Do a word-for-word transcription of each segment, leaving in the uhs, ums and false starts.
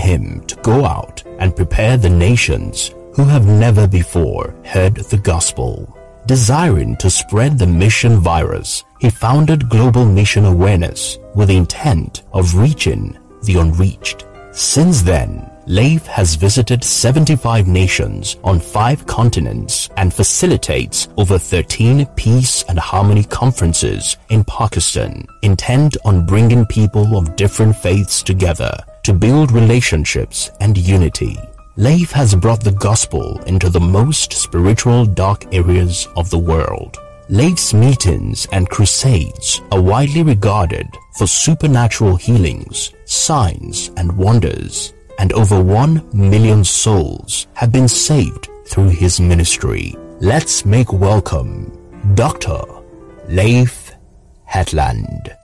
him to go out and prepare the nations who have never before heard the gospel. Desiring to spread the mission virus, he founded Global Mission Awareness with the intent of reaching the unreached. Since then, Leif has visited seventy-five nations on five continents and facilitates over thirteen peace and harmony conferences in Pakistan, intent on bringing people of different faiths together to build relationships and unity. Leif has brought the gospel into the most spiritual dark areas of the world. Leif's meetings and crusades are widely regarded for supernatural healings, signs and wonders, and over one million souls have been saved through his ministry. Let's make welcome Doctor Leif Hetland.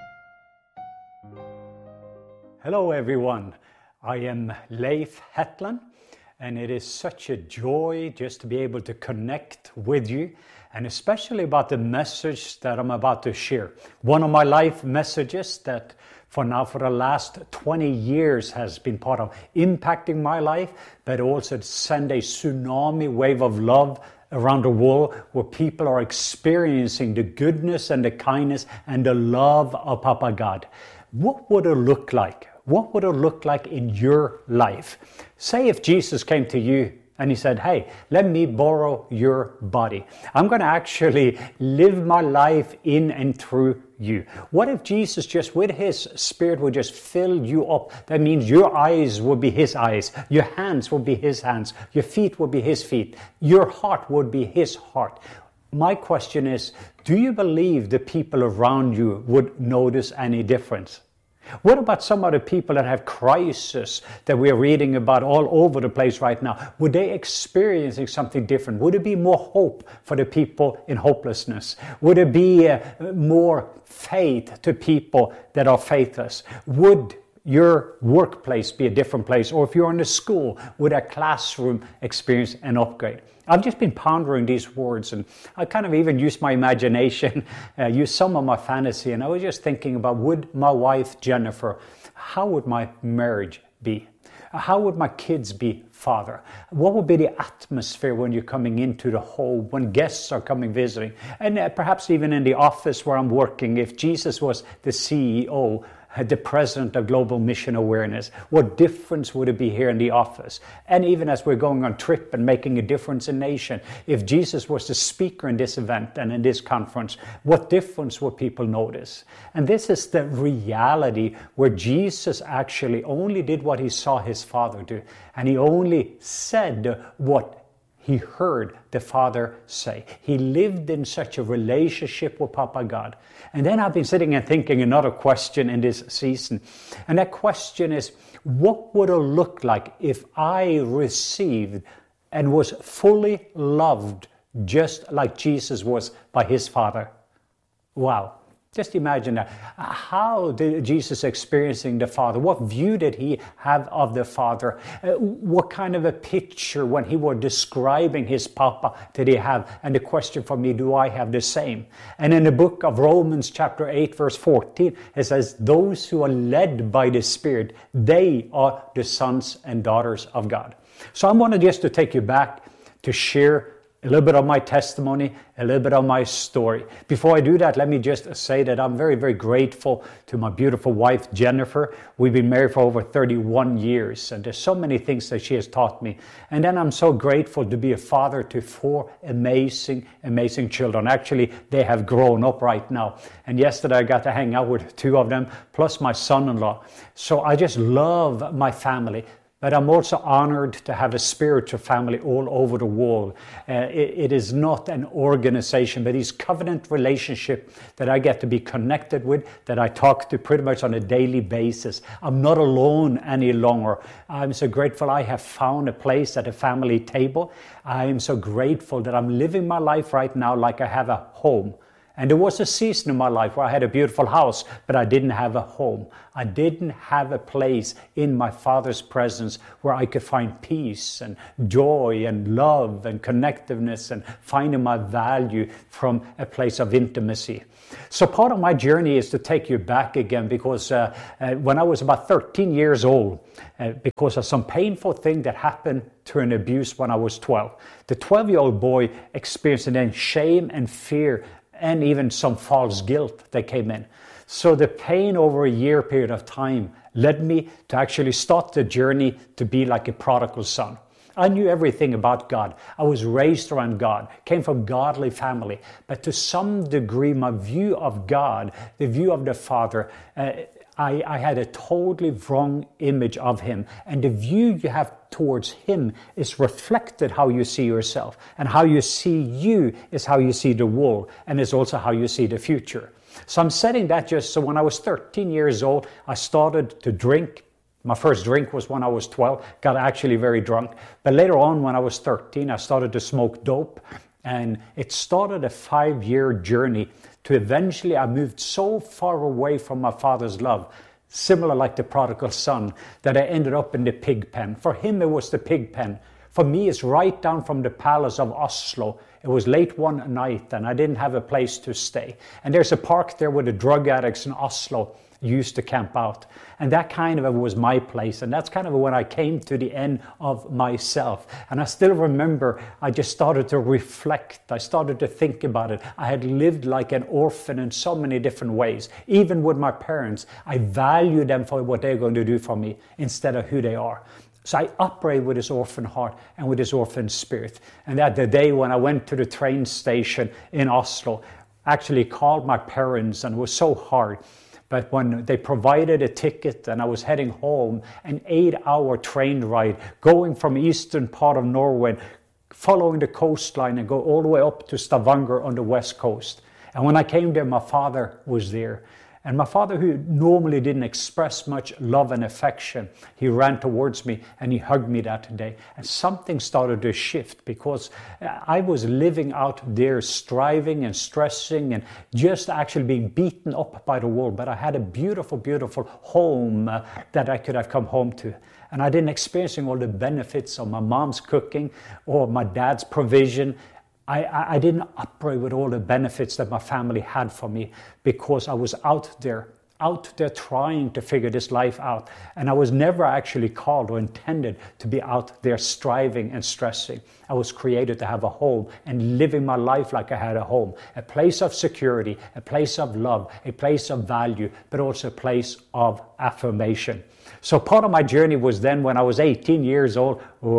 Hello everyone, I am Leif Hetland, and it is such a joy just to be able to connect with you, and especially about the message that I'm about to share. One of my life messages that for now for the last twenty years has been part of impacting my life, but also to send a tsunami wave of love around the world where people are experiencing the goodness and the kindness and the love of Papa God. What would it look like? What would it look like in your life? Say if Jesus came to you and he said, hey, let me borrow your body. I'm going to actually live my life in and through you. What if Jesus just with his spirit would just fill you up? That means your eyes would be his eyes. Your hands would be his hands. Your feet would be his feet. Your heart would be his heart. My question is, do you believe the people around you would notice any difference? What about some of the people that have crisis that we're reading about all over the place right now? Would they experiencing something different? Would it be more hope for the people in hopelessness? Would it be uh, more faith to people that are faithless? Would your workplace be a different place? Or if you're in a school, would a classroom experience an upgrade? I've just been pondering these words, and I kind of even used my imagination, uh, used some of my fantasy, and I was just thinking about, would my wife Jennifer, how would my marriage be? How would my kids be, Father? What would be the atmosphere when you're coming into the home, when guests are coming visiting? And uh, perhaps even in the office where I'm working, if Jesus was the C E O, the president of Global Mission Awareness, what difference would it be here in the office? And even as we're going on trip and making a difference in nation, if Jesus was the speaker in this event and in this conference, what difference would people notice? And this is the reality where Jesus actually only did what he saw his Father do, and he only said what he heard the Father say. He lived in such a relationship with Papa God. And then I've been sitting and thinking another question in this season. And that question is, what would it look like if I received and was fully loved just like Jesus was by his Father? Wow. Just imagine that. How did Jesus experiencing the Father? What view did he have of the Father? Uh, what kind of a picture when he was describing his Papa did he have? And the question for me, do I have the same? And in the book of Romans chapter eight verse fourteen, it says, those who are led by the Spirit, they are the sons and daughters of God. So I wanted just to take you back to share a little bit of my testimony, a little bit of my story. Before I do that, let me just say that I'm very, very grateful to my beautiful wife, Jennifer. We've been married for over thirty-one years, and there's so many things that she has taught me. And then I'm so grateful to be a father to four amazing, amazing children. Actually, they have grown up right now. And yesterday I got to hang out with two of them, plus my son-in-law. So I just love my family. But I'm also honored to have a spiritual family all over the world. Uh, it, it is not an organization, but it's covenant relationship that I get to be connected with, that I talk to pretty much on a daily basis. I'm not alone any longer. I'm so grateful I have found a place at a family table. I am so grateful that I'm living my life right now like I have a home. And there was a season in my life where I had a beautiful house, but I didn't have a home. I didn't have a place in my Father's presence where I could find peace and joy and love and connectiveness and finding my value from a place of intimacy. So part of my journey is to take you back again, because uh, uh, when I was about thirteen years old, uh, because of some painful thing that happened through an abuse when I was twelve, the twelve-year-old boy experienced then shame and fear and even some false guilt that came in. So the pain over a year period of time led me to actually start the journey to be like a prodigal son. I knew everything about God. I was raised around God, came from godly family. But to some degree, my view of God, the view of the Father, uh, I, I had a totally wrong image of Him. And the view you have towards Him is reflected how you see yourself. And how you see you is how you see the world. And it's also how you see the future. So I'm setting that just so when I was thirteen years old, I started to drink. My first drink was when I was twelve, got actually very drunk. But later on, when I was thirteen, I started to smoke dope. And it started a five-year journey to eventually I moved so far away from my Father's love, similar like the prodigal son, that I ended up in the pig pen. For him, it was the pig pen. For me, it's right down from the palace of Oslo. It was late one night and I didn't have a place to stay. And there's a park there where the drug addicts in Oslo used to camp out. And that kind of was my place. And that's kind of when I came to the end of myself. And I still remember I just started to reflect. I started to think about it. I had lived like an orphan in so many different ways. Even with my parents, I value them for what they're going to do for me instead of who they are. So I operate with this orphan heart and with this orphan spirit. And that the day when I went to the train station in Oslo, actually called my parents, and it was so hard. But when they provided a ticket and I was heading home, an eight-hour train ride, going from eastern part of Norway, following the coastline and go all the way up to Stavanger on the west coast. And when I came there, my father was there. And my father, who normally didn't express much love and affection, he ran towards me and he hugged me that day. And something started to shift because I was living out there striving and stressing and just actually being beaten up by the world. But I had a beautiful, beautiful home uh, that I could have come home to. And I didn't experience all the benefits of my mom's cooking or my dad's provision. I, I didn't operate with all the benefits that my family had for me because I was out there, out there trying to figure this life out. And I was never actually called or intended to be out there striving and stressing. I was created to have a home and living my life like I had a home, a place of security, a place of love, a place of value, but also a place of affirmation. So part of my journey was then when I was eighteen years old,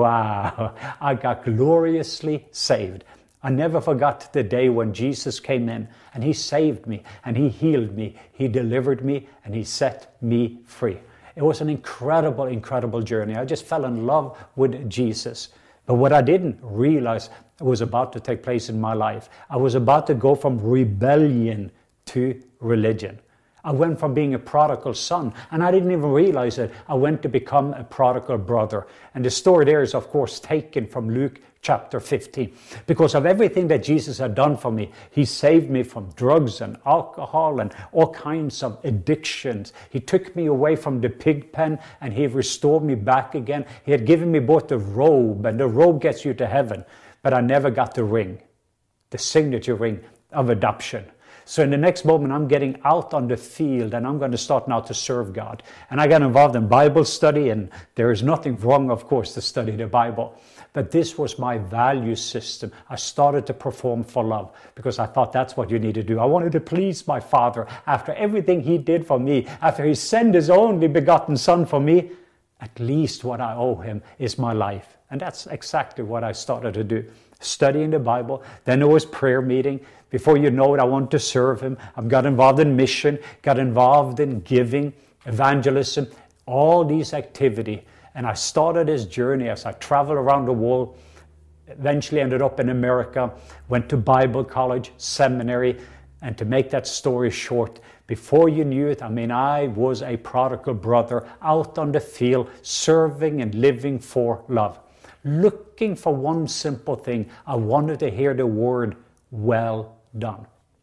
wow, I got gloriously saved. I never forgot the day when Jesus came in and He saved me and He healed me, He delivered me and He set me free. It was an incredible, incredible journey. I just fell in love with Jesus. But what I didn't realize was about to take place in my life. I was about to go from rebellion to religion. I went from being a prodigal son, and I didn't even realize it. I went to become a prodigal brother. And the story there is, of course, taken from Luke chapter fifteen. Because of everything that Jesus had done for me, He saved me from drugs and alcohol and all kinds of addictions. He took me away from the pig pen and He restored me back again. He had given me both the robe, and the robe gets you to heaven, but I never got the ring, the signature ring of adoption. So in the next moment, I'm getting out on the field and I'm going to start now to serve God. And I got involved in Bible study, and there is nothing wrong, of course, to study the Bible. But this was my value system. I started to perform for love because I thought that's what you need to do. I wanted to please my Father after everything He did for me, after He sent His only begotten Son for me. At least what I owe Him is my life. And that's exactly what I started to do. Studying the Bible. Then there was prayer meeting. Before you know it, I wanted to serve Him. I got involved in mission, got involved in giving, evangelism, all these activities. And I started this journey as I traveled around the world, eventually ended up in America, went to Bible college, seminary, and to make that story short, before you knew it, I mean, I was a prodigal brother out on the field, serving and living for love. Looking for one simple thing. I wanted to hear the word, well done.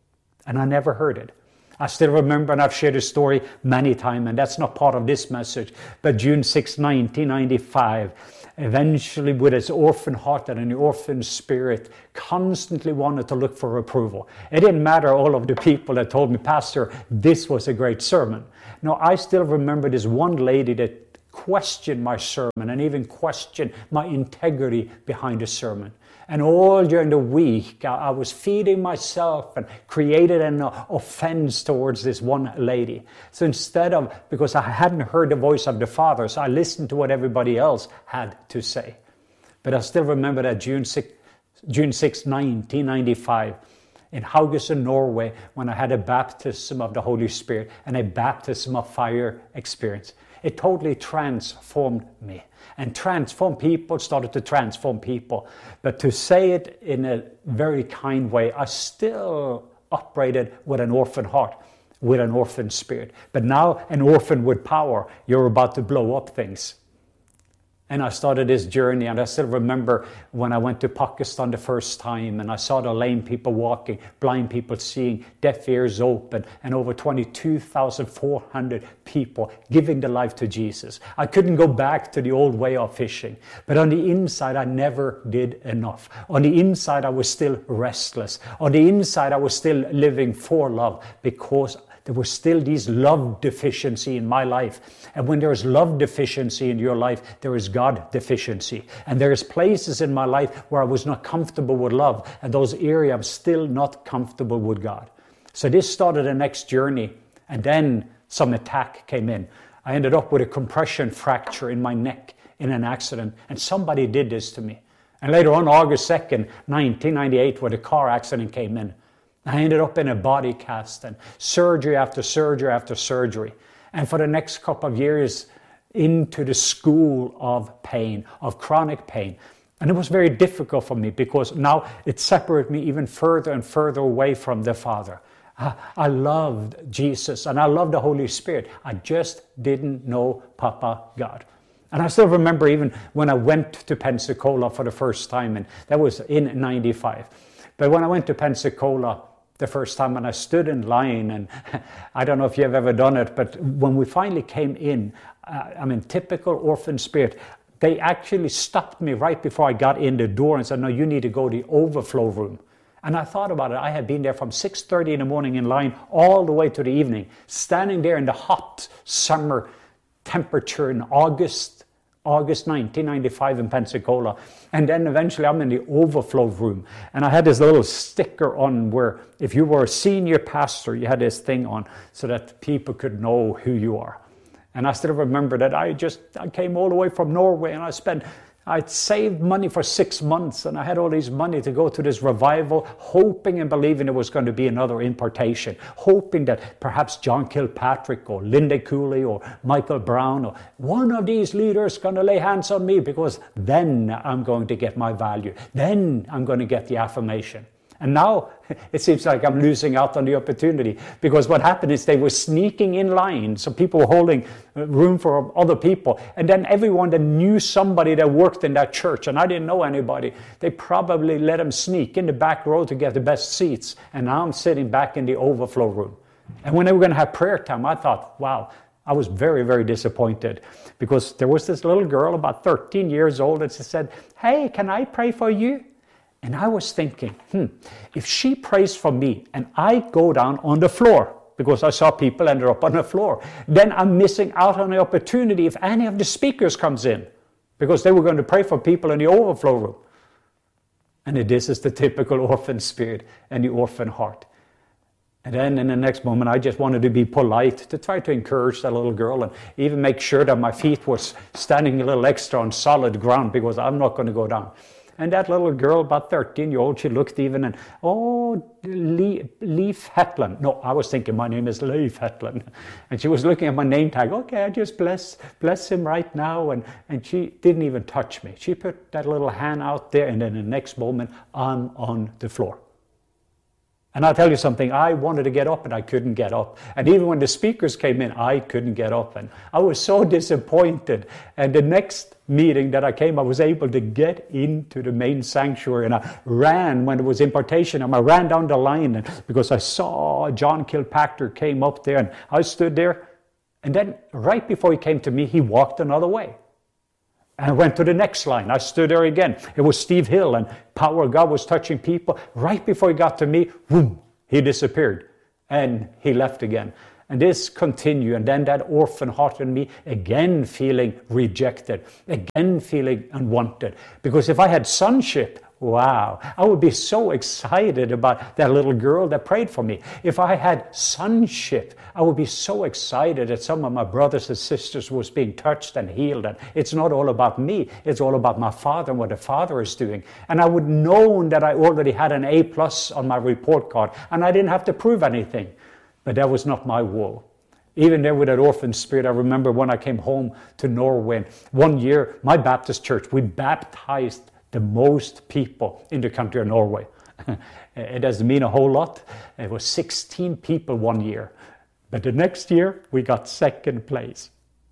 and I never heard it. I still remember, and I've shared this story many times, and that's not part of this message, but June sixth, nineteen ninety-five, eventually with his orphan heart and an orphan spirit, constantly wanted to look for approval. It didn't matter all of the people that told me, Pastor, this was a great sermon. No, I still remember this one lady that questioned my sermon and even questioned my integrity behind the sermon. And all during the week, I was feeding myself and created an offense towards this one lady. So instead of, because I hadn't heard the voice of the Father, so I listened to what everybody else had to say. But I still remember that June sixth, nineteen ninety-five, in Haugesund, Norway, when I had a baptism of the Holy Spirit and a baptism of fire experience. It totally transformed me. And transform people, started to transform people. But to say it in a very kind way, I still operated with an orphan heart, with an orphan spirit. But now an orphan with power. You're about to blow up things. And I started this journey, and I still remember when I went to Pakistan the first time, and I saw the lame people walking, blind people seeing, deaf ears open, and over twenty-two thousand four hundred people giving their life to Jesus. I couldn't go back to the old way of fishing, but on the inside, I never did enough. On the inside, I was still restless. On the inside, I was still living for love, because there was still this love deficiency in my life. And when there is love deficiency in your life, there is God deficiency. And there is places in my life where I was not comfortable with love. And those areas I'm still not comfortable with God. So this started the next journey. And then some attack came in. I ended up with a compression fracture in my neck in an accident. And somebody did this to me. And later on, August second, nineteen ninety-eight, where the car accident came in, I ended up in a body cast and surgery after surgery after surgery. And for the next couple of years, into the school of pain, of chronic pain. And it was very difficult for me, because now it separated me even further and further away from the Father. I, I loved Jesus and I loved the Holy Spirit. I just didn't know Papa God. And I still remember even when I went to Pensacola for the first time, and that was in ninety-five. But when I went to Pensacola the first time, and I stood in line, and I don't know if you've ever done it, but when we finally came in, uh, I mean, typical orphan spirit, they actually stopped me right before I got in the door and said, no, you need to go to the overflow room. And I thought about it. I had been there from six thirty in the morning in line all the way to the evening, standing there in the hot summer temperature in August, August nineteen ninety-five in Pensacola. And then eventually I'm in the overflow room. And I had this little sticker on where if you were a senior pastor, you had this thing on so that people could know who you are. And I still remember that I just, I came all the way from Norway, and I spent, I'd saved money for six months and I had all this money to go to this revival, hoping and believing it was going to be another importation, hoping that perhaps John Kilpatrick or Linda Cooley or Michael Brown or one of these leaders going to lay hands on me, because then I'm going to get my value. Then I'm going to get the affirmation. And now it seems like I'm losing out on the opportunity, because what happened is they were sneaking in line. So people were holding room for other people. And then everyone that knew somebody that worked in that church, and I didn't know anybody, they probably let them sneak in the back row to get the best seats. And now I'm sitting back in the overflow room. And when they were going to have prayer time, I thought, wow, I was very, very disappointed, because there was this little girl about thirteen years old, and she said, hey, can I pray for you? And I was thinking, hmm, if she prays for me and I go down on the floor, because I saw people ended up on the floor, then I'm missing out on the opportunity if any of the speakers comes in, because they were going to pray for people in the overflow room. And this is the typical orphan spirit and the orphan heart. And then in the next moment, I just wanted to be polite, to try to encourage that little girl and even make sure that my feet were standing a little extra on solid ground, because I'm not going to go down. And that little girl, about thirteen-year-old, she looked even and, oh, Le- Leif Hetland. No, I was thinking my name is Leif Hetland. And she was looking at my name tag. Okay, I just bless bless him right now. And, and she didn't even touch me. She put that little hand out there, and then the next moment, I'm on the floor. And I'll tell you something, I wanted to get up and I couldn't get up. And even when the speakers came in, I couldn't get up. And I was so disappointed. And the next meeting that I came, I was able to get into the main sanctuary. And I ran when it was impartation. And I ran down the line and because I saw John Kilpatrick came up there. And I stood there. And then right before he came to me, he walked another way. And I went to the next line. I stood there again. It was Steve Hill, and power of God was touching people. Right before he got to me, boom, he disappeared. And he left again. And this continued. And then that orphan heart in me, again feeling rejected, again feeling unwanted. Because if I had sonship, wow, I would be so excited about that little girl that prayed for me. If I had sonship, I would be so excited that some of my brothers and sisters was being touched and healed. And it's not all about me. It's all about my Father and what the Father is doing. And I would know that I already had an A plus on my report card. And I didn't have to prove anything. But that was not my will. Even there with that orphan spirit, I remember when I came home to Norway. One year, my Baptist church, we baptized the most people in the country of Norway. It doesn't mean a whole lot. It was sixteen people one year. But the next year, we got second place.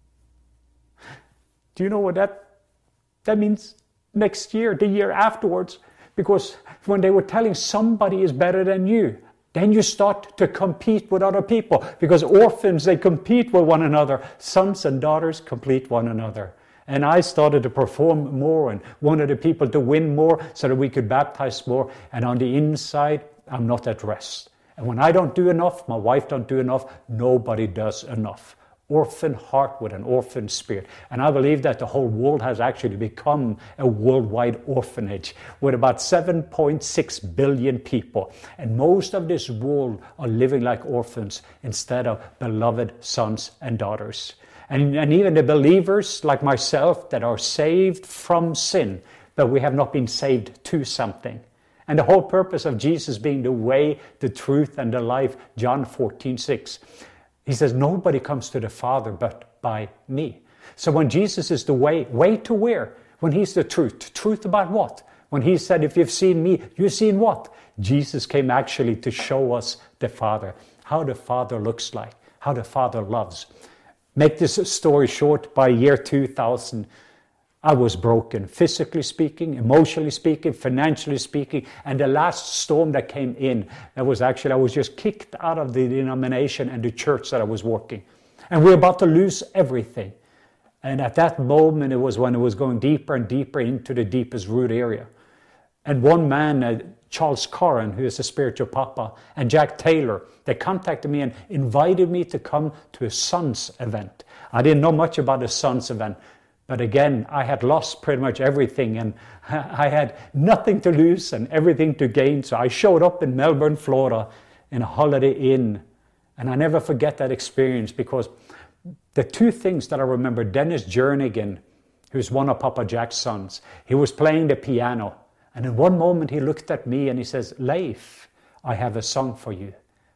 Do you know what that, that means? Next year, the year afterwards. Because when they were telling somebody is better than you, then you start to compete with other people. Because orphans, they compete with one another. Sons and daughters complete one another. And I started to perform more and wanted the people to win more so that we could baptize more. And on the inside, I'm not at rest. And when I don't do enough, my wife don't do enough, nobody does enough. Orphan heart with an orphan spirit. And I believe that the whole world has actually become a worldwide orphanage with about seven point six billion people. And most of this world are living like orphans instead of beloved sons and daughters. And, and even the believers like myself that are saved from sin, but we have not been saved to something. And the whole purpose of Jesus being the way, the truth, and the life, John fourteen six. He says, nobody comes to the Father but by me. So when Jesus is the way, way to where? When he's the truth. Truth about what? When he said, if you've seen me, you've seen what? Jesus came actually to show us the Father. How the Father looks like. How the Father loves. Make this story short, by year two thousand, I was broken, physically speaking, emotionally speaking, financially speaking. And the last storm that came in, that was actually, I was just kicked out of the denomination and the church that I was working. And we were about to lose everything. And at that moment, it was when it was going deeper and deeper into the deepest root area. And one man, uh, Charles Corrin, who is a spiritual papa, and Jack Taylor, they contacted me and invited me to come to a Sons event. I didn't know much about a Sons event, but again, I had lost pretty much everything, and I had nothing to lose and everything to gain. So I showed up in Melbourne, Florida, in a Holiday Inn, and I never forget that experience, because the two things that I remember, Dennis Jernigan, who's one of Papa Jack's sons, he was playing the piano. And in one moment he looked at me and he says, Leif, I have a song for you.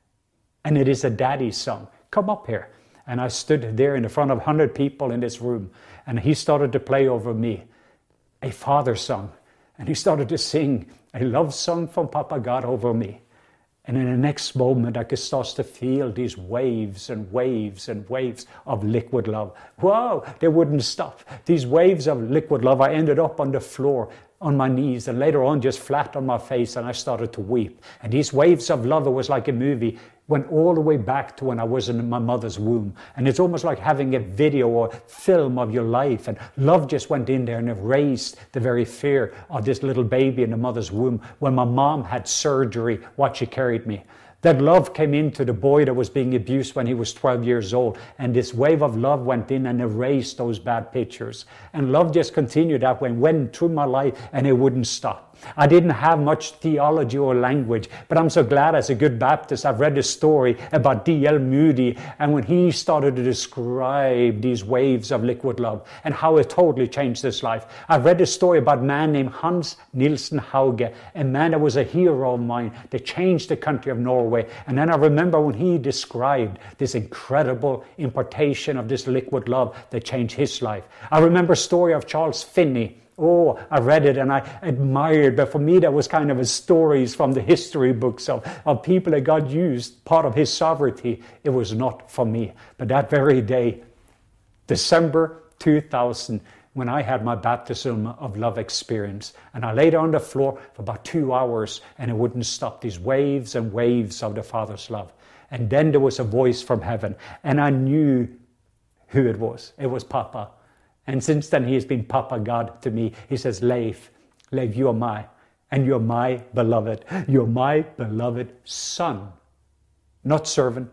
And it is a daddy song. Come up here. And I stood there in front of one hundred people in this room. And he started to play over me a father song. And he started to sing a love song from Papa God over me. And in the next moment, I could start to feel these waves and waves and waves of liquid love. Wow, they wouldn't stop. These waves of liquid love, I ended up on the floor, on my knees, and later on just flat on my face, and I started to weep. And these waves of love, it was like a movie, went all the way back to when I was in my mother's womb. And it's almost like having a video or film of your life. And love just went in there and erased the very fear of this little baby in the mother's womb when my mom had surgery while she carried me. That love came into the boy that was being abused when he was twelve years old. And this wave of love went in and erased those bad pictures. And love just continued that way, went through my life, and it wouldn't stop. I didn't have much theology or language, but I'm so glad as a good Baptist I've read the story about D L Moody, and when he started to describe these waves of liquid love and how it totally changed his life. I've read a story about a man named Hans Nielsen Hauge, a man that was a hero of mine that changed the country of Norway. And then I remember when he described this incredible impartation of this liquid love that changed his life. I remember a story of Charles Finney, Oh, I read it and I admired, but for me that was kind of a stories from the history books of, of people that God used, part of his sovereignty. It was not for me. But that very day, December two thousand, when I had my baptism of love experience, and I laid on the floor for about two hours and it wouldn't stop, these waves and waves of the Father's love. And then there was a voice from heaven, and I knew who it was. It was Papa. And since then, he has been Papa God to me. He says, Leif, Leif, you are my, and you're my beloved. You're my beloved son. Not servant,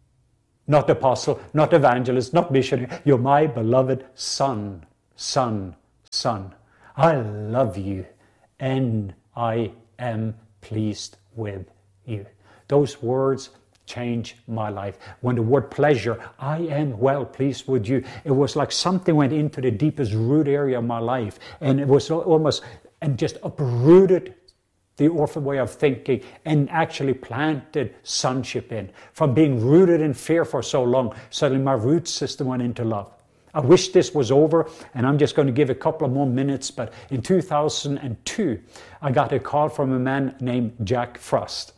not apostle, not evangelist, not missionary. You're my beloved son, son, son. I love you, and I am pleased with you. Those words change my life. When the word pleasure, I am well pleased with you, it was like something went into the deepest root area of my life, and it was almost, and just uprooted the orphan way of thinking and actually planted sonship in. From being rooted in fear for so long, suddenly my root system went into love. I wish this was over, and I'm just going to give a couple of more minutes, but in two thousand two, I got a call from a man named Jack Frost.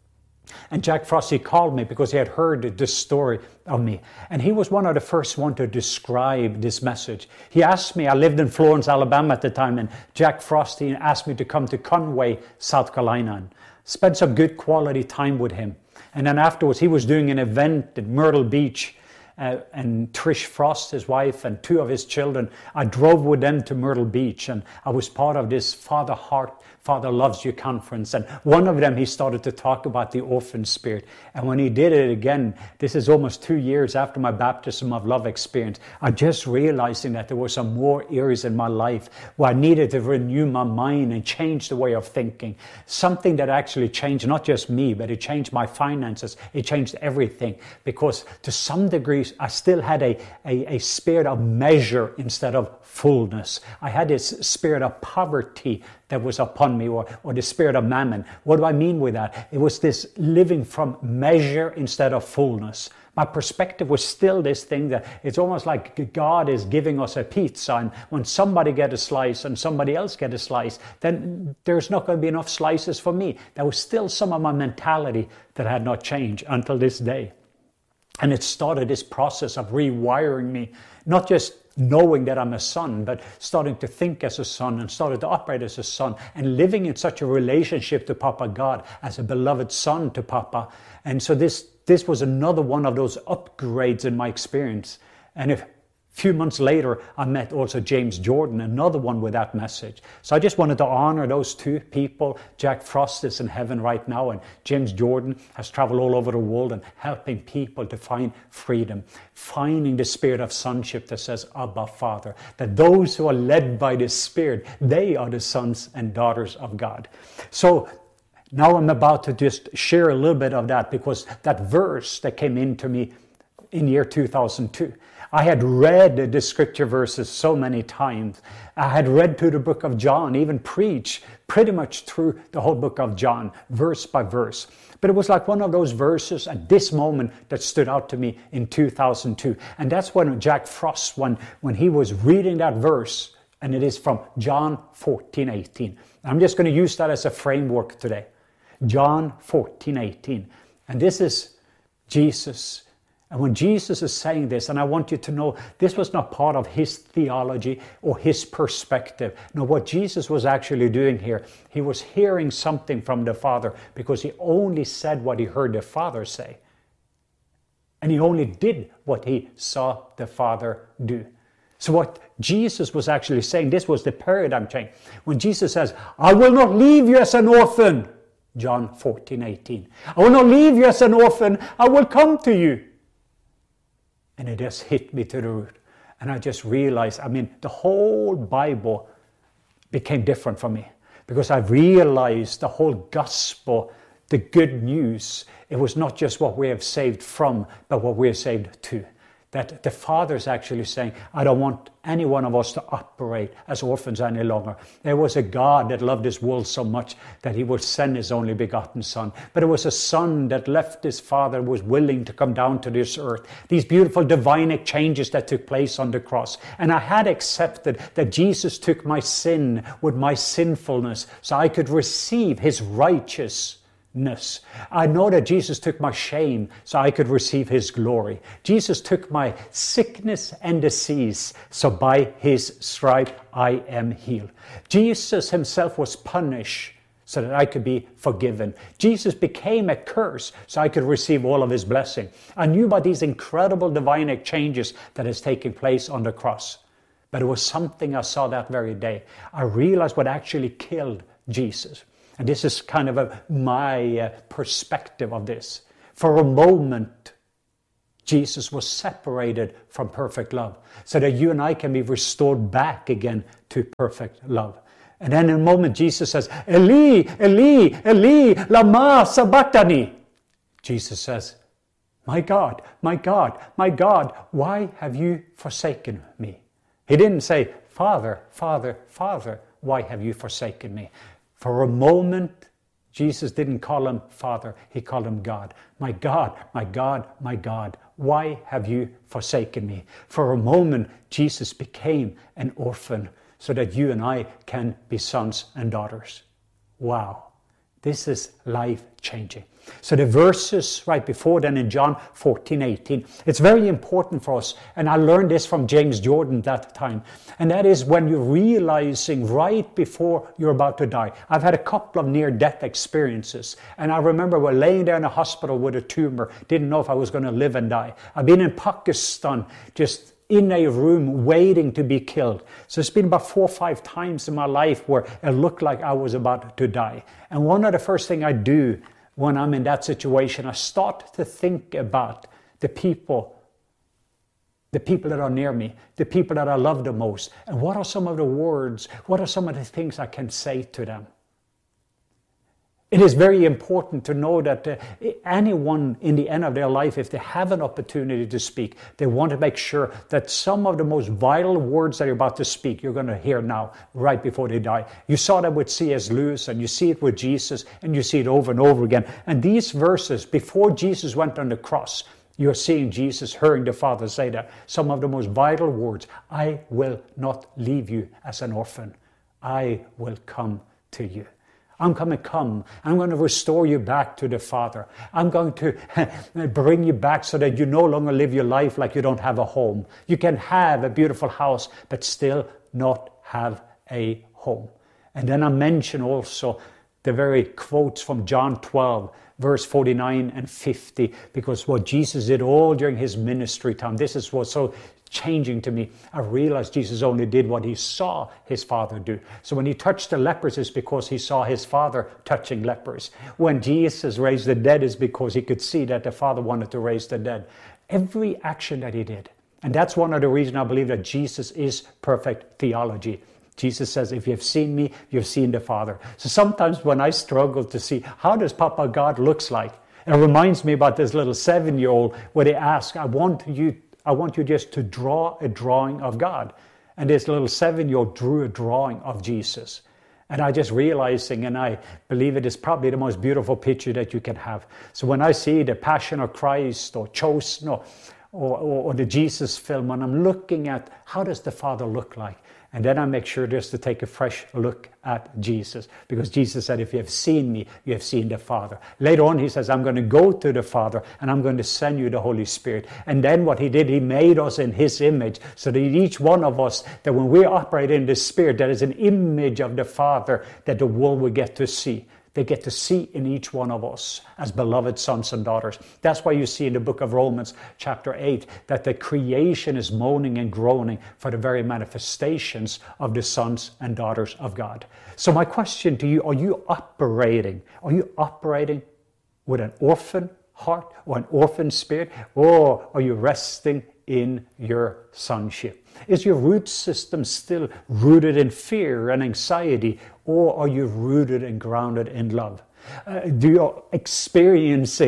And Jack Frost, he called me because he had heard this story of me. And he was one of the first one to describe this message. He asked me, I lived in Florence, Alabama at the time, and Jack Frost, he asked me to come to Conway, South Carolina, and spend some good quality time with him. And then afterwards, he was doing an event at Myrtle Beach, uh, and Trish Frost, his wife, and two of his children. I drove with them to Myrtle Beach, and I was part of this Father Heart, Father Loves You conference. And one of them, he started to talk about the orphan spirit. And when he did it again, this is almost two years after my baptism of love experience, I just realizing that there were some more areas in my life where I needed to renew my mind and change the way of thinking. Something that actually changed not just me, but it changed my finances. It changed everything, because to some degree, I still had a, a, a spirit of measure instead of fullness. I had this spirit of poverty that was upon me, or, or the spirit of mammon. What do I mean with that? It was this living from measure instead of fullness. My perspective was still this thing that it's almost like God is giving us a pizza, and when somebody get a slice and somebody else get a slice, then there's not going to be enough slices for me. That was still some of my mentality that had not changed until this day. And it started this process of rewiring me, not just knowing that I'm a son, but starting to think as a son and started to operate as a son and living in such a relationship to Papa God as a beloved son to Papa. And so this this was another one of those upgrades in my experience. And a few months later, I met also James Jordan, another one with that message. So I just wanted to honor those two people. Jack Frost is in heaven right now, and James Jordan has traveled all over the world and helping people to find freedom, finding the spirit of sonship that says, Abba, Father. That those who are led by the Spirit, they are the sons and daughters of God. So now I'm about to just share a little bit of that, because that verse that came into me in year two thousand two, I had read the scripture verses so many times. I had read through the book of John, even preached pretty much through the whole book of John, verse by verse. But it was like one of those verses at this moment that stood out to me in two thousand two. And that's when Jack Frost, when, when he was reading that verse, and it is from John fourteen eighteen. I'm just going to use that as a framework today. John fourteen eighteen. And this is Jesus. And when Jesus is saying this, and I want you to know, this was not part of his theology or his perspective. No, what Jesus was actually doing here, he was hearing something from the Father, because he only said what he heard the Father say. And he only did what he saw the Father do. So what Jesus was actually saying, this was the paradigm change. When Jesus says, I will not leave you as an orphan, John fourteen eighteen. I will not leave you as an orphan, I will come to you. And it just hit me to the root. And I just realized, I mean, the whole Bible became different for me, because I realized the whole gospel, the good news, it was not just what we have saved from, but what we are saved to. that the Father is actually saying, I don't want any one of us to operate as orphans any longer. There was a God that loved this world so much that he would send his only begotten Son. But it was a Son that left his Father, was willing to come down to this earth. These beautiful divine exchanges that took place on the cross. And I had accepted that Jesus took my sin with my sinfulness so I could receive his righteousness. I know that Jesus took my shame so I could receive his glory. Jesus took my sickness and disease, so by his stripe I am healed. Jesus himself was punished so that I could be forgiven. Jesus became a curse so I could receive all of his blessing. I knew about these incredible divine exchanges that is taking place on the cross. But it was something I saw that very day. I realized what actually killed Jesus. And this is kind of a, my uh, perspective of this. For a moment, Jesus was separated from perfect love so that you and I can be restored back again to perfect love. And then in a moment, Jesus says, Eli, Eli, Eli, lama sabachthani. Jesus says, my God, my God, my God, why have you forsaken me? He didn't say, Father, Father, Father, why have you forsaken me? For a moment, Jesus didn't call him Father, he called him God. My God, my God, my God, why have you forsaken me? For a moment, Jesus became an orphan so that you and I can be sons and daughters. Wow, this is life-changing. So the verses right before then in John fourteen, eighteen, it's very important for us. And I learned this from James Jordan that time. And that is when you're realizing right before you're about to die. I've had a couple of near-death experiences. And I remember we're laying there in a hospital with a tumor. Didn't know if I was going to live and die. I've been in Pakistan just in a room waiting to be killed. So it's been about four or five times in my life where it looked like I was about to die. And one of the first things I do when I'm in that situation, I start to think about the people, the people that are near me, the people that I love the most. And what are some of the words, what are some of the things I can say to them? It is very important to know that uh, anyone in the end of their life, if they have an opportunity to speak, they want to make sure that some of the most vital words that you're about to speak, you're going to hear now, right before they die. You saw that with C S Lewis, and you see it with Jesus, and you see it over and over again. And these verses, before Jesus went on the cross, you're seeing Jesus hearing the Father say that. Some of the most vital words, I will not leave you as an orphan. I will come to you. I'm going to come. I'm going to restore you back to the Father. I'm going to bring you back so that you no longer live your life like you don't have a home. You can have a beautiful house, but still not have a home. And then I mention also the very quotes from John twelve, verse forty-nine and fifty, because what Jesus did all during his ministry time, this is what's so changing to me. I realized Jesus only did what he saw his Father do. So when he touched the lepers, it's because he saw his Father touching lepers. When Jesus raised the dead, it's because he could see that the Father wanted to raise the dead. Every action that he did. And that's one of the reasons I believe that Jesus is perfect theology. Jesus says, if you've seen me, you've seen the Father. So sometimes when I struggle to see, how does Papa God looks like? It reminds me about this little seven-year-old where they ask, I want you I want you just to draw a drawing of God. And this little seven-year-old drew a drawing of Jesus. And I just realizing, and I believe it is probably the most beautiful picture that you can have. So when I see the Passion of Christ or Chosen or, or, or the Jesus film, and I'm looking at how does the Father look like? And then I make sure just to take a fresh look at Jesus. Because Jesus said, if you have seen me, you have seen the Father. Later on, he says, I'm going to go to the Father and I'm going to send you the Holy Spirit. And then what he did, he made us in his image. So that each one of us, that when we operate in the Spirit, that is an image of the Father that the world will get to see. They get to see in each one of us as beloved sons and daughters. That's why you see in the book of Romans chapter eight that the creation is moaning and groaning for the very manifestations of the sons and daughters of God. So my question to you, are you operating? Are you operating with an orphan heart or an orphan spirit? Or are you resting in your sonship? Is your root system still rooted in fear and anxiety, or are you rooted and grounded in love? Uh, do you experiencing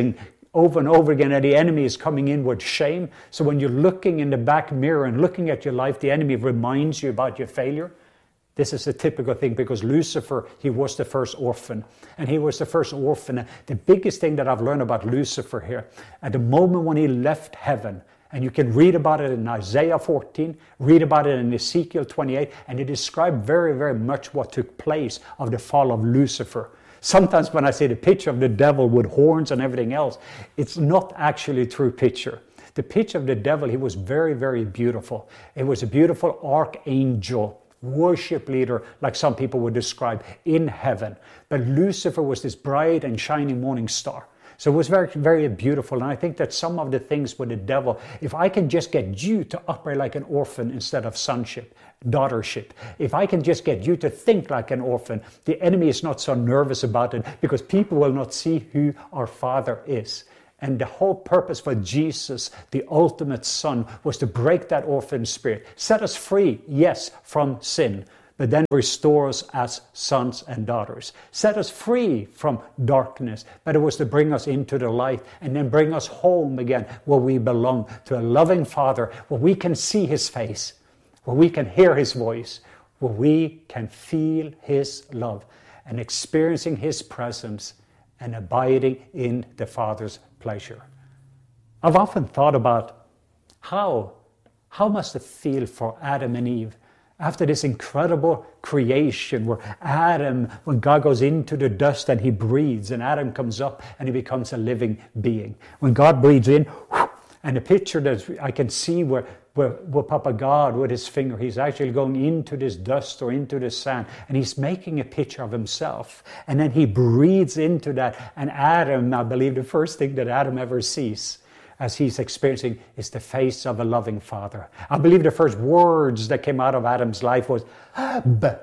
over and over again, and the enemy is coming in with shame. So when you're looking in the back mirror and looking at your life, the enemy reminds you about your failure. This is a typical thing, because Lucifer, he was the first orphan. And he was the first orphan. The biggest thing that I've learned about Lucifer here, at the moment when he left heaven, and you can read about it in Isaiah fourteen, read about it in Ezekiel twenty-eight, and it describes very, very much what took place of the fall of Lucifer. Sometimes when I see the picture of the devil with horns and everything else, it's not actually a true picture. The picture of the devil, he was very, very beautiful. It was a beautiful archangel, worship leader, like some people would describe, in heaven. But Lucifer was this bright and shining morning star. So it was very, very beautiful. And I think that some of the things with the devil, if I can just get you to operate like an orphan instead of sonship, daughtership, if I can just get you to think like an orphan, the enemy is not so nervous about it, because people will not see who our Father is. And the whole purpose for Jesus, the ultimate Son, was to break that orphan spirit, set us free, yes, from sin, but then restore us as sons and daughters. Set us free from darkness, but it was to bring us into the light and then bring us home again where we belong, to a loving Father, where we can see His face, where we can hear His voice, where we can feel His love and experiencing His presence and abiding in the Father's pleasure. I've often thought about how, how must it feel for Adam and Eve after this incredible creation where Adam, when God goes into the dust and he breathes, and Adam comes up and he becomes a living being. When God breathes in, and the picture that I can see where, where, where Papa God with his finger, he's actually going into this dust or into the sand, and he's making a picture of himself. And then he breathes into that, and Adam, I believe the first thing that Adam ever sees as he's experiencing is the face of a loving Father. I believe the first words that came out of Adam's life was, Abba,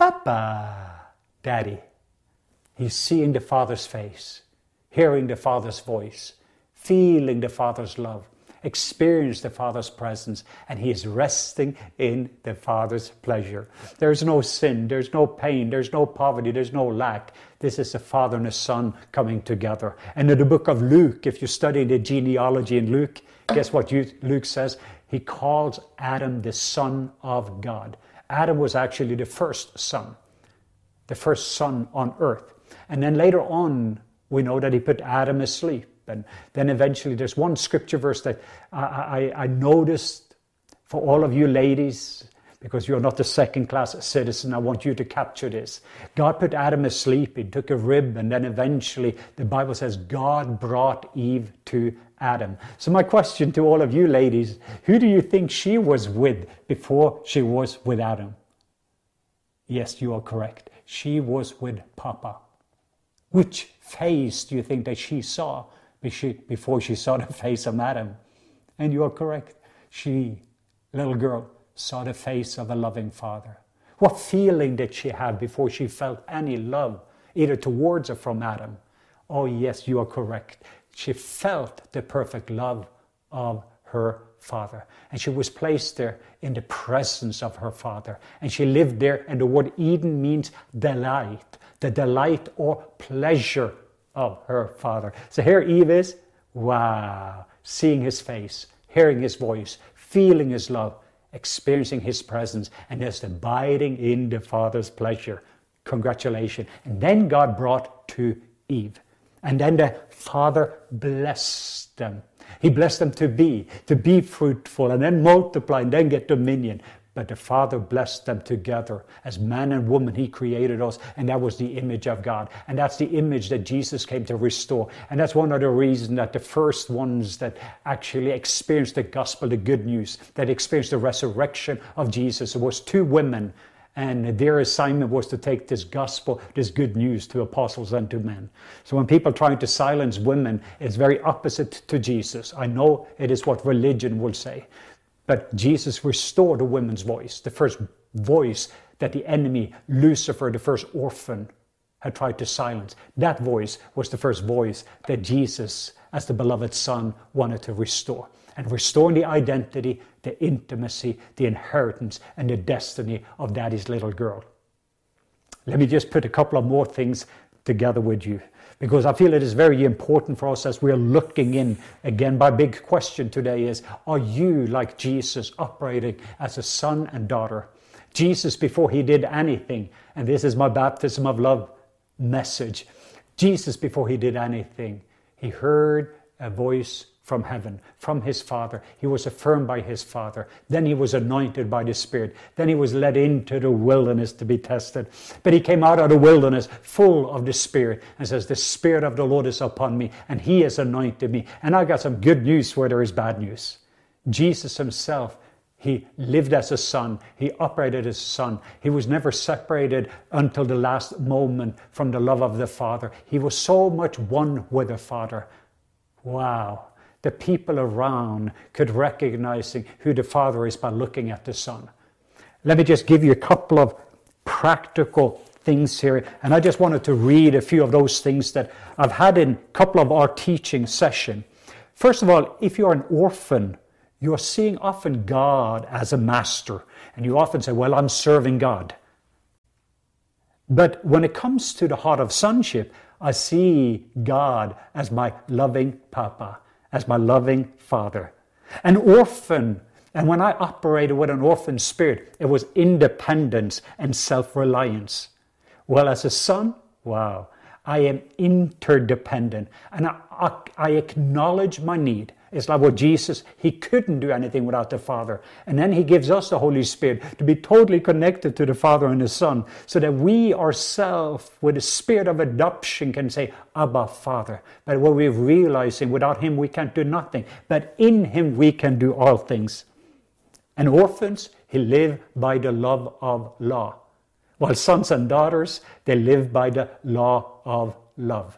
Papa, Daddy. He's seeing the Father's face, hearing the Father's voice, feeling the Father's love, experience the Father's presence, and he is resting in the Father's pleasure. There's no sin, there's no pain, there's no poverty, there's no lack. This is the Father and the Son coming together. And in the book of Luke, if you study the genealogy in Luke, guess what Luke says? He calls Adam the Son of God. Adam was actually the first son, the first son on earth. And then later on, we know that he put Adam asleep. And then eventually there's one scripture verse that I, I, I noticed for all of you ladies, because you're not a second-class citizen, I want you to capture this. God put Adam asleep, he took a rib, and then eventually the Bible says God brought Eve to Adam. So my question to all of you ladies, who do you think she was with before she was with Adam? Yes, you are correct. She was with Papa. Which face do you think that she saw before she saw the face of Adam? And you are correct. She, little girl, saw the face of a loving Father. What feeling did she have before she felt any love, either towards or from Adam? Oh yes, you are correct. She felt the perfect love of her Father. And she was placed there in the presence of her Father. And she lived there, and the word Eden means delight. The delight or pleasure of her Father. So here Eve is, wow, seeing his face, hearing his voice, feeling his love, experiencing his presence, and just abiding in the Father's pleasure. Congratulations. And then God brought to Eve. And then the Father blessed them. He blessed them to be, to be fruitful, and then multiply, and then get dominion. But the Father blessed them together. As man and woman, He created us, and that was the image of God. And that's the image that Jesus came to restore. And that's one of the reasons that the first ones that actually experienced the gospel, the good news, that experienced the resurrection of Jesus, it was two women. And their assignment was to take this gospel, this good news, to apostles and to men. So when people are trying to silence women, it's very opposite to Jesus. I know it is what religion will say. But Jesus restored a woman's voice, the first voice that the enemy, Lucifer, the first orphan, had tried to silence. That voice was the first voice that Jesus, as the beloved Son, wanted to restore. And restoring the identity, the intimacy, the inheritance, and the destiny of Daddy's little girl. Let me just put a couple of more things together with you, because I feel it is very important for us as we are looking in. Again, my big question today is, are you like Jesus, operating as a son and daughter? Jesus, before he did anything, and this is my baptism of love message, Jesus, before he did anything, he heard a voice from heaven, from his Father. He was affirmed by his Father. Then he was anointed by the Spirit. Then he was led into the wilderness to be tested. But he came out of the wilderness full of the Spirit and says, the Spirit of the Lord is upon me, and he has anointed me. And I got some good news where there is bad news. Jesus himself, he lived as a son. He operated as a son. He was never separated until the last moment from the love of the Father. He was so much one with the Father. Wow. The people around could recognize who the Father is by looking at the Son. Let me just give you a couple of practical things here. And I just wanted to read a few of those things that I've had in a couple of our teaching sessions. First of all, if you're an orphan, you're seeing often God as a master. And you often say, well, I'm serving God. But when it comes to the heart of sonship, I see God as my loving Papa, as my loving Father. An orphan, and when I operated with an orphan spirit, it was independence and self-reliance. Well, as a son, wow, I am interdependent, and I, I, I acknowledge my need. It's like what Jesus, he couldn't do anything without the Father. And then he gives us the Holy Spirit to be totally connected to the Father and the Son, so that we ourselves, with the spirit of adoption, can say, Abba, Father. But what we're realizing, without him we can't do nothing. But in him we can do all things. And orphans, he live by the love of law. While sons and daughters, they live by the law of love.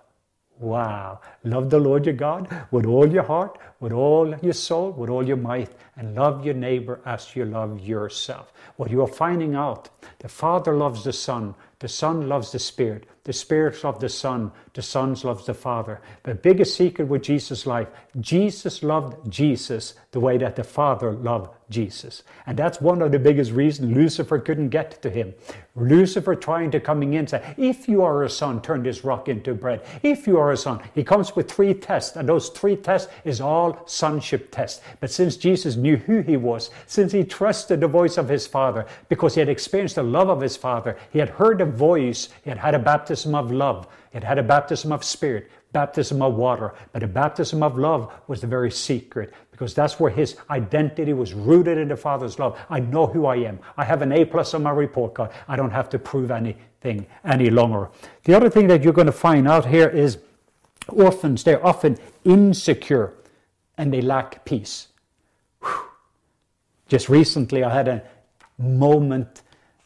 Wow. Love the Lord your God with all your heart, with all your soul, with all your might, and love your neighbor as you love yourself. What you are finding out, the Father loves the Son, the Son loves the Spirit, the Spirit loves the Son, the Son loves the Father. The biggest secret with Jesus' life, Jesus loved Jesus the way that the Father loved Jesus. And that's one of the biggest reasons Lucifer couldn't get to him. Lucifer trying to coming in and say, if you are a son, turn this rock into bread. If you are a son, he comes with three tests, and those three tests is all sonship tests. But since Jesus knew who he was, since he trusted the voice of his Father, because he had experienced the love of his Father, he had heard a voice, he had had a baptism of love, he had had a baptism of Spirit, baptism of water, but the baptism of love was the very secret, because that's where his identity was rooted in the Father's love. I know who I am. I have an A plus on my report card. I don't have to prove anything any longer. The other thing that you're going to find out here is orphans, they're often insecure and they lack peace. Whew. Just recently I had a moment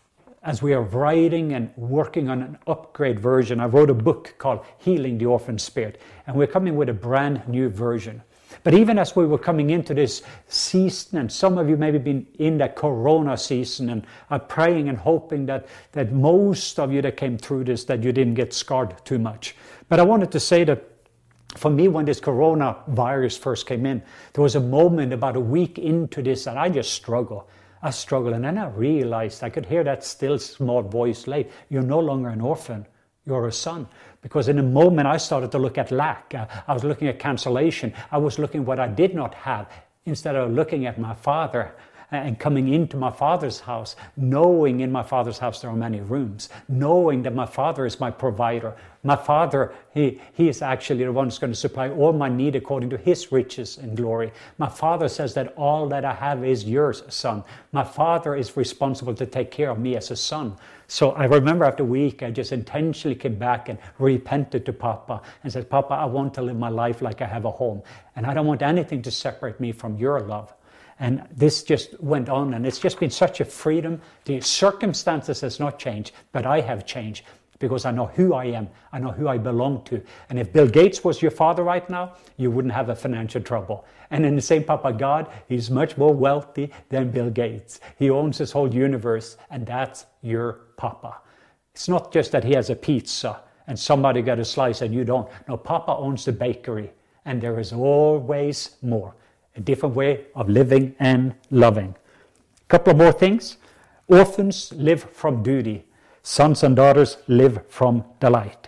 as we are writing and working on an upgrade version. I wrote a book called Healing the Orphan Spirit, and we're coming with a brand new version. But even as we were coming into this season, and some of you maybe been in that Corona season, and are praying and hoping that, that most of you that came through this, that you didn't get scarred too much. But I wanted to say that for me, when this Corona virus first came in, there was a moment about a week into this that I just struggled. I struggled, and then I realized, I could hear that still small voice late, you're no longer an orphan, you're a son. Because in a moment I started to look at lack, uh, I was looking at cancellation, I was looking at what I did not have, instead of looking at my Father and coming into my Father's house, knowing in my Father's house there are many rooms, knowing that my Father is my provider. My Father, he, he is actually the one who's going to supply all my need according to his riches and glory. My Father says that all that I have is yours, son. My Father is responsible to take care of me as a son. So I remember after a week, I just intentionally came back and repented to Papa and said, Papa, I want to live my life like I have a home. And I don't want anything to separate me from your love. And this just went on, and it's just been such a freedom. The circumstances has not changed, but I have changed because I know who I am. I know who I belong to. And if Bill Gates was your father right now, you wouldn't have a financial trouble. And in the same Papa God, he's much more wealthy than Bill Gates. He owns this whole universe, and that's your Papa. It's not just that he has a pizza and somebody got a slice and you don't. No, Papa owns the bakery, and there is always more. A different way of living and loving. A couple of more things. Orphans live from duty. Sons and daughters live from delight.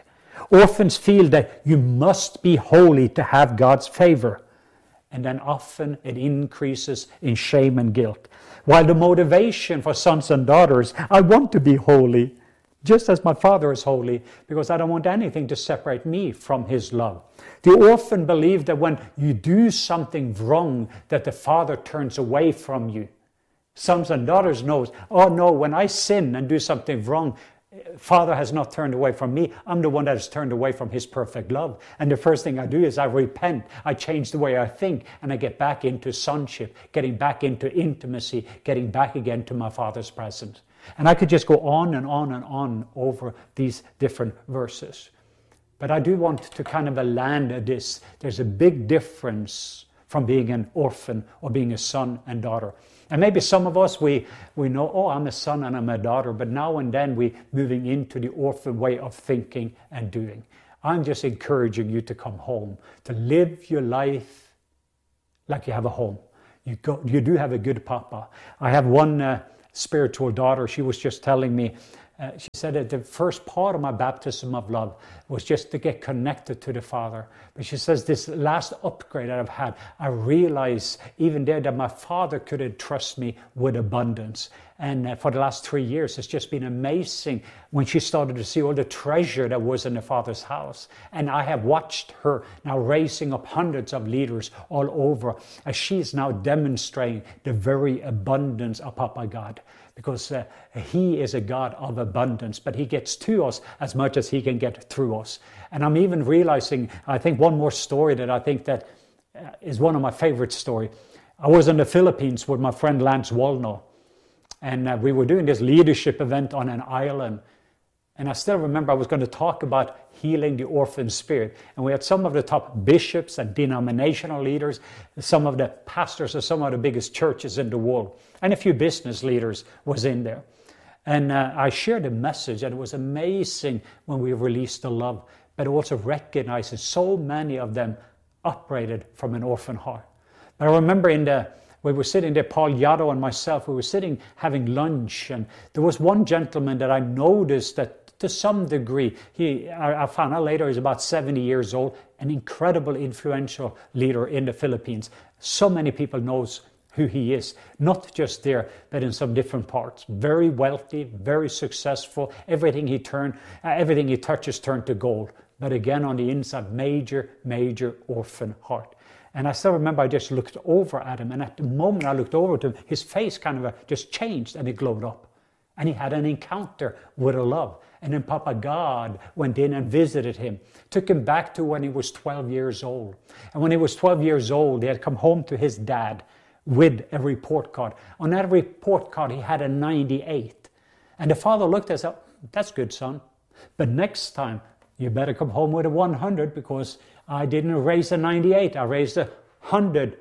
Orphans feel that you must be holy to have God's favor. And then often it increases in shame and guilt. While the motivation for sons and daughters, I want to be holy, just as my Father is holy, because I don't want anything to separate me from His love. The orphan believe that when you do something wrong, that the Father turns away from you. Sons and daughters knows, oh no, when I sin and do something wrong, Father has not turned away from me. I'm the one that has turned away from His perfect love. And the first thing I do is I repent. I change the way I think, and I get back into sonship, getting back into intimacy, getting back again to my Father's presence. And I could just go on and on and on over these different verses. But I do want to kind of land at this. There's a big difference from being an orphan or being a son and daughter. And maybe some of us, we, we know, oh, I'm a son and I'm a daughter, but now and then we're moving into the orphan way of thinking and doing. I'm just encouraging you to come home, to live your life like you have a home. You, go, you do have a good papa. I have one uh, spiritual daughter. She was just telling me, Uh, she said that the first part of my baptism of love was just to get connected to the Father. But she says this last upgrade that I've had, I realized even there that my Father could entrust me with abundance. And uh, for the last three years, it's just been amazing when she started to see all the treasure that was in the Father's house. And I have watched her now raising up hundreds of leaders all over as she is now demonstrating the very abundance of Papa God. Because uh, He is a God of abundance, but He gets to us as much as He can get through us. And I'm even realizing, I think one more story that I think that uh, is one of my favorite stories. I was in the Philippines with my friend Lance Wallnau, and uh, we were doing this leadership event on an island. And I still remember I was going to talk about healing the orphan spirit. And we had some of the top bishops and denominational leaders, some of the pastors of some of the biggest churches in the world, and a few business leaders was in there. And uh, I shared a message, and it was amazing when we released the love, but also recognizing so many of them operated from an orphan heart. But I remember in the we were sitting there, Paul Yaddo and myself, we were sitting having lunch, and there was one gentleman that I noticed that to some degree, he, I found out later, he's about seventy years old, an incredible influential leader in the Philippines. So many people knows who he is, not just there, but in some different parts. Very wealthy, very successful. Everything he turned, uh, everything he touches turned to gold. But again, on the inside, major, major orphan heart. And I still remember I just looked over at him, and at the moment I looked over to him, his face kind of just changed and it glowed up. And he had an encounter with a love. And then Papa God went in and visited him, took him back to when he was twelve years old. And when he was twelve years old, he had come home to his dad with a report card. On that report card, he had a ninety-eight. And the father looked and said, that's good, son. But next time, you better come home with a one hundred, because I didn't raise a ninety-eight. I raised a one hundred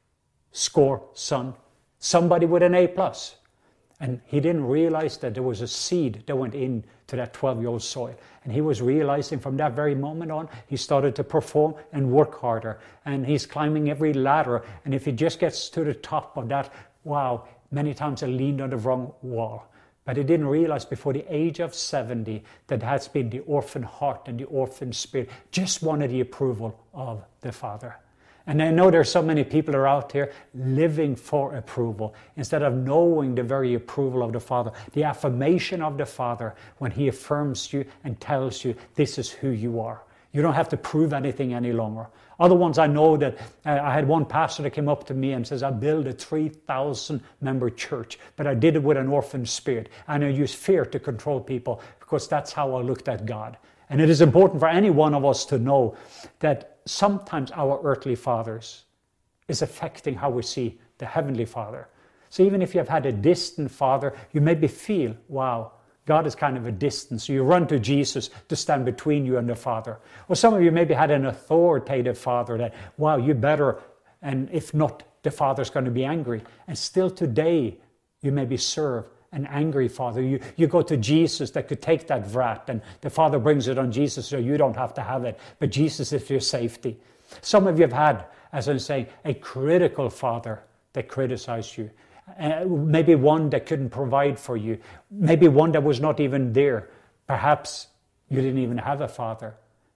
score, son. Somebody with an A plus. And he didn't realize that there was a seed that went into that twelve-year-old soil. And he was realizing from that very moment on, he started to perform and work harder. And he's climbing every ladder. And if he just gets to the top of that, wow, many times he leaned on the wrong wall. But he didn't realize before the age of seventy that has been the orphan heart and the orphan spirit. Just wanted the approval of the Father. And I know there's so many people are out there living for approval instead of knowing the very approval of the Father, the affirmation of the Father when He affirms you and tells you this is who you are. You don't have to prove anything any longer. Other ones I know that uh, I had one pastor that came up to me and says, I built a three thousand member church, but I did it with an orphan spirit. And I used fear to control people because that's how I looked at God. And it is important for any one of us to know that sometimes our earthly fathers is affecting how we see the Heavenly Father. So even if you have had a distant father, you maybe feel, wow, God is kind of a distance. So you run to Jesus to stand between you and the Father. Or some of you maybe had an authoritative father that, wow, you better, and if not, the Father's going to be angry. And still today, you maybe serve an angry father. You, you go to Jesus that could take that vrat, and the Father brings it on Jesus so you don't have to have it. But Jesus is your safety. Some of you have had, as I'm saying, a critical father that criticized you. Uh, maybe one that couldn't provide for you. Maybe one that was not even there. Perhaps you didn't even have a father.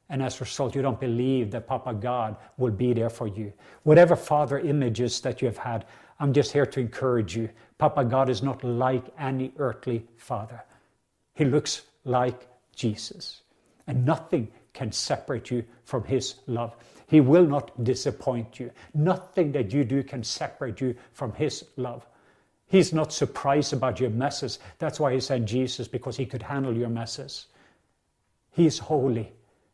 And as a result, you don't believe that Papa God will be there for you. Whatever father images that you have had, I'm just here to encourage you. Papa God is not like any earthly father. He looks like Jesus. And nothing can separate you from his love. He will not disappoint you. Nothing that you do can separate you from his love. He's not surprised about your messes. That's why he sent Jesus, because he could handle your messes. He's holy.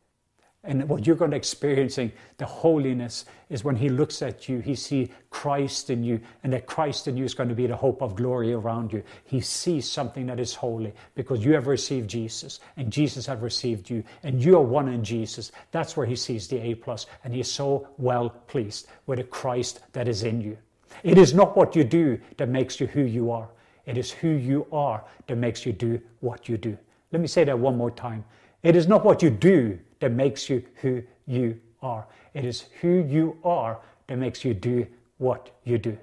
And what you're going to experiencing, the holiness, is when he looks at you, he sees Christ in you, and that Christ in you is going to be the hope of glory around you. He sees something that is holy because you have received Jesus, and Jesus have received you, and you are one in Jesus. That's where he sees the A plus, and he is so well pleased with the Christ that is in you. It is not what you do that makes you who you are. It is who you are that makes you do what you do. Let me say that one more time. It is not what you do that makes you who you are. It is who you are that makes you do what you do.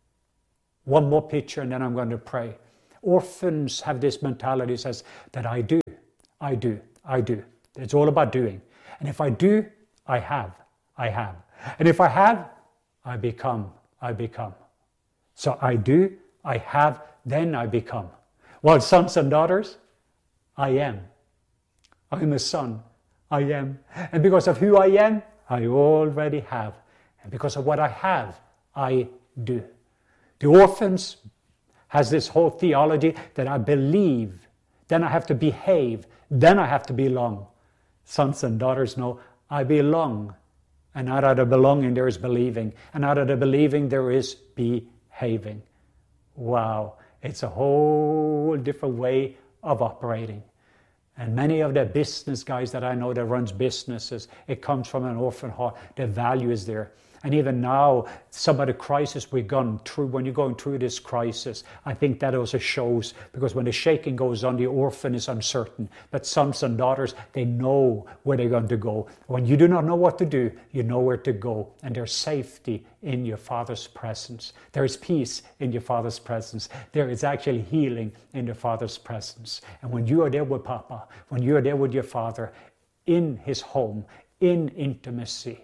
One more picture and then I'm going to pray. Orphans have this mentality that says that I do, I do, I do. It's all about doing. And if I do, I have, I have. And if I have, I become, I become. So I do, I have, then I become. While sons and daughters, I am. I'm a son. I am. And because of who I am, I already have. And because of what I have, I do. The orphans has this whole theology that I believe, then I have to behave, then I have to belong. Sons and daughters know, I belong. And out of the belonging there is believing. And out of the believing there is behaving. Wow. It's a whole different way of operating. And many of the business guys that I know that runs businesses, it comes from an orphan heart. The value is there. And even now, some of the crisis we've gone through, when you're going through this crisis, I think that also shows, because when the shaking goes on, the orphan is uncertain. But sons and daughters, they know where they're going to go. When you do not know what to do, you know where to go. And there's safety in your Father's presence. There is peace in your Father's presence. There is actually healing in your Father's presence. And when you are there with Papa, when you are there with your Father, in his home, in intimacy,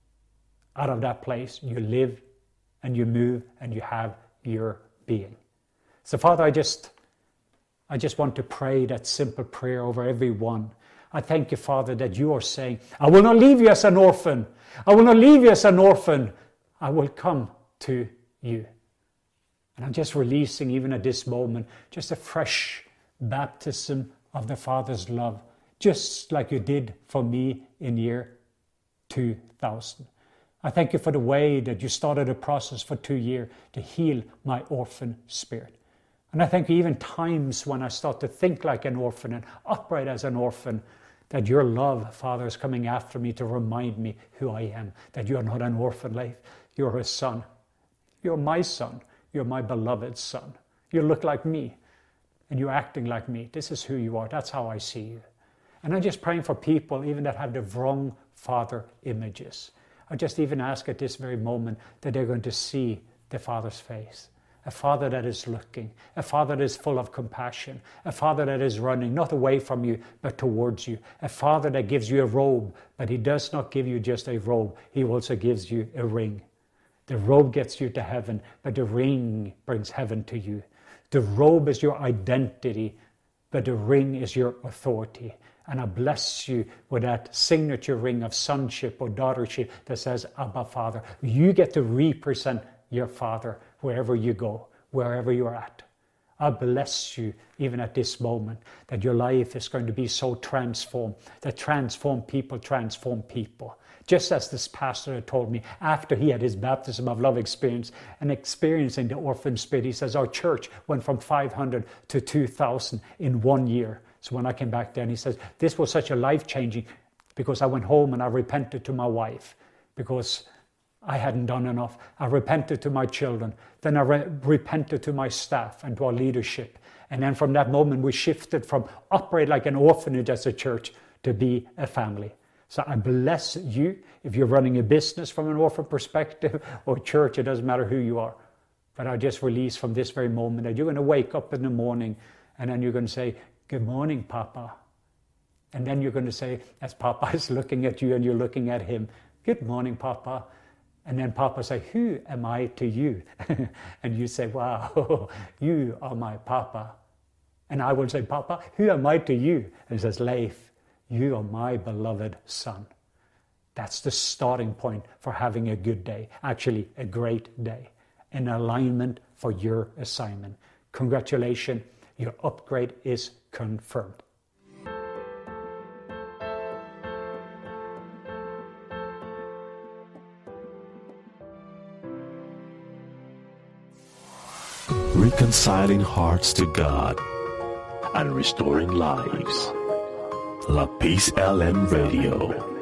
out of that place, you live and you move and you have your being. So Father, I just, I just want to pray that simple prayer over everyone. I thank you, Father, that you are saying, I will not leave you as an orphan. I will not leave you as an orphan. I will come to you. And I'm just releasing, even at this moment, just a fresh baptism of the Father's love, just like you did for me in year two thousand. I thank you for the way that you started a process for two years to heal my orphan spirit. And I thank you even times when I start to think like an orphan and operate as an orphan, that your love, Father, is coming after me to remind me who I am, that you're not an orphan, Leif. You're a son. You're my son. You're my beloved son. You look like me and you're acting like me. This is who you are. That's how I see you. And I'm just praying for people even that have the wrong father images. I just even ask at this very moment that they're going to see the Father's face. A Father that is looking, a Father that is full of compassion, a Father that is running, not away from you, but towards you. A Father that gives you a robe, but he does not give you just a robe. He also gives you a ring. The robe gets you to heaven, but the ring brings heaven to you. The robe is your identity, but the ring is your authority. And I bless you with that signature ring of sonship or daughtership that says, Abba, Father. You get to represent your Father wherever you go, wherever you're at. I bless you even at this moment that your life is going to be so transformed, that transform people transform people. Just as this pastor had told me after he had his baptism of love experience and experiencing the orphan spirit, he says our church went from five hundred to two thousand in one year. So when I came back there, and he says, this was such a life-changing, because I went home and I repented to my wife because I hadn't done enough. I repented to my children. Then I re- repented to my staff and to our leadership. And then from that moment, we shifted from operate like an orphanage as a church to be a family. So I bless you if you're running a business from an orphan perspective or church, it doesn't matter who you are. But I just release from this very moment that you're going to wake up in the morning and then you're going to say, good morning, Papa. And then you're going to say, as Papa is looking at you and you're looking at him, good morning, Papa. And then Papa say, who am I to you? And you say, wow, you are my Papa. And I will say, Papa, who am I to you? And he says, Leif, you are my beloved son. That's the starting point for having a good day, actually a great day, an alignment for your assignment. Congratulations, your upgrade is confirmed. Reconciling hearts to God and restoring lives. La Peace L M Radio.